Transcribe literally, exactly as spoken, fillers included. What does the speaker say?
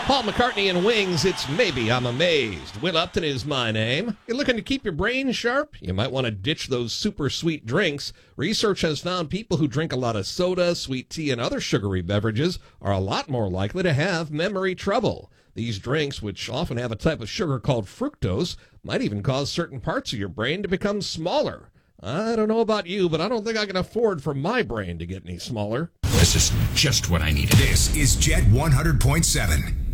Paul McCartney and Wings, it's Maybe I'm Amazed. Will Upton is my name. You're looking to keep your brain sharp? You might want to ditch those super sweet drinks. Research has found people who drink a lot of soda, sweet tea, and other sugary beverages are a lot more likely to have memory trouble. These drinks, which often have a type of sugar called fructose, might even cause certain parts of your brain to become smaller. I don't know about you, but I don't think I can afford for my brain to get any smaller. This is just what I needed. This is Jet one hundred point seven.